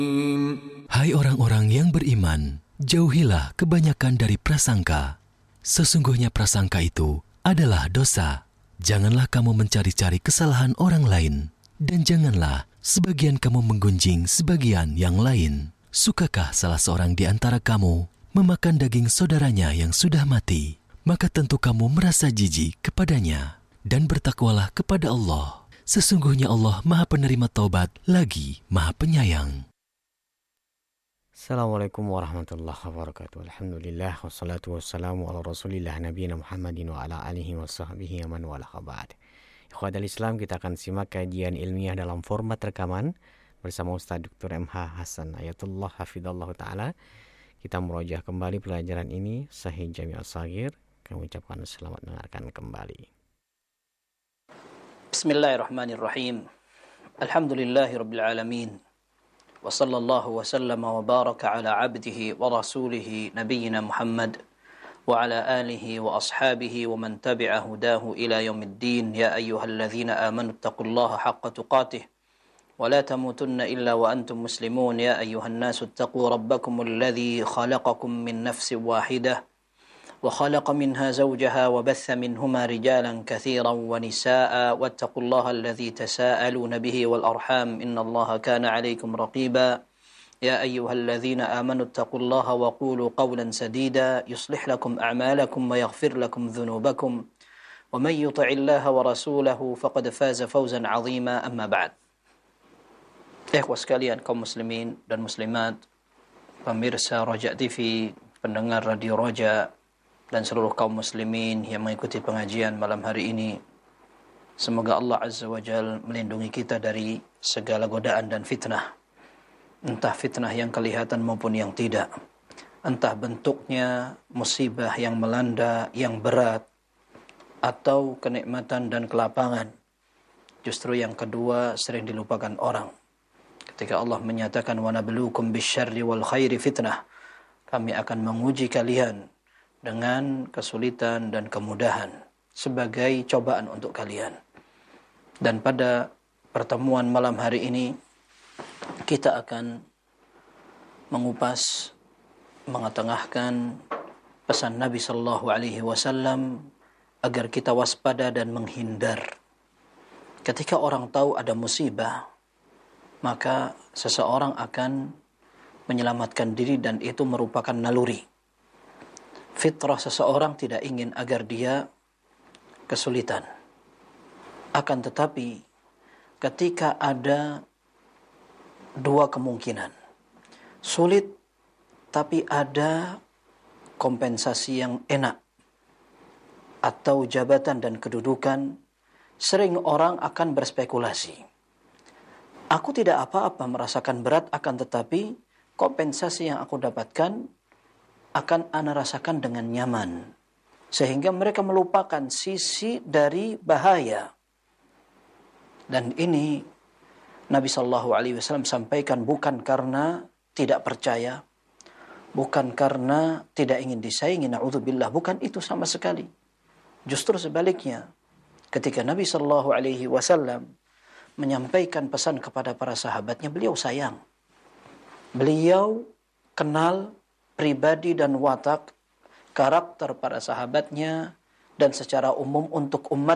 Hai orang-orang yang beriman, jauhilah kebanyakan dari prasangka. Sesungguhnya prasangka itu adalah dosa. Janganlah kamu mencari-cari kesalahan orang lain, dan janganlah sebagian kamu menggunjing sebagian yang lain. Sukakah salah seorang di antara kamu memakan daging saudaranya yang sudah mati? Maka tentu kamu merasa jijik kepadanya. Dan bertakwalah kepada Allah. Sesungguhnya Allah Maha Penerima Taubat lagi Maha Penyayang. Assalamualaikum warahmatullahi wabarakatuh. Alhamdulillah wassalatu wassalamu ala Rasulillah nabiyina Muhammadin wa ala alihi wa sahbihi man wala ba'd. Ikhwatal Islam, kita akan simak kajian ilmiah dalam format rekaman bersama Ustaz Dr. MH Hasan Ayatullah hafidhallahu taala. Kita merojah kembali pelajaran ini Sahih Jami' As-Shaghir. Kami ucapkan selamat mendengarkan kembali. Bismillahirrahmanirrahim. Alhamdulillahirabbil alamin. وصلى الله وسلم وبارك على عبده ورسوله نبينا محمد وعلى آله وأصحابه ومن تبع هداه إلى يوم الدين. يا أيها الذين آمنوا اتقوا الله حق تقاته ولا تموتن إلا وأنتم مسلمون. يا أيها الناس اتقوا ربكم الذي خلقكم من نفس واحدة وخلق منها زوجها وبث منهما رجالا كثيرا ونساء واتقوا الله الذي تساءلون به والأرحام إن الله كان عليكم رقيبا. يا أيها الذين آمنوا اتقوا الله وقولوا قولا سديدا يصلح لكم أعمالكم ويغفر لكم ذنوبكم ومن يطع الله ورسوله فقد فاز فوزا عظيما. أما بعد. Ikhwah sekalian, kaum muslimin dan muslimat, pemirsa Roja TV, pendengar Radio Roja, dan seluruh kaum muslimin yang mengikuti pengajian malam hari ini. Semoga Allah Azza wa Jal melindungi kita dari segala godaan dan fitnah. Entah fitnah yang kelihatan maupun yang tidak. Entah bentuknya musibah yang melanda, yang berat, atau kenikmatan dan kelapangan. Justru yang kedua sering dilupakan orang. Ketika Allah menyatakan wa nabluukum bisyarri wal khairi fitnah, kami akan menguji kalian dengan kesulitan dan kemudahan sebagai cobaan untuk kalian. Dan pada pertemuan malam hari ini kita akan mengupas, mengetengahkan pesan Nabi sallallahu alaihi wasallam agar kita waspada dan menghindar. Ketika orang tahu ada musibah, maka seseorang akan menyelamatkan diri dan itu merupakan naluri. Fitrah seseorang tidak ingin agar dia kesulitan. Akan tetapi ketika ada dua kemungkinan, sulit tapi ada kompensasi yang enak atau jabatan dan kedudukan, sering orang akan berspekulasi. Aku tidak apa-apa merasakan berat, akan tetapi kompensasi yang aku dapatkan akan ana rasakan dengan nyaman. Sehingga mereka melupakan sisi dari bahaya. Dan ini Nabi SAW sampaikan bukan karena tidak percaya, bukan karena tidak ingin disaingi, na'udzubillah, bukan itu sama sekali. Justru sebaliknya, ketika Nabi SAW menyampaikan pesan kepada para sahabatnya, beliau sayang. Beliau kenal pribadi dan watak, karakter para sahabatnya, dan secara umum untuk umat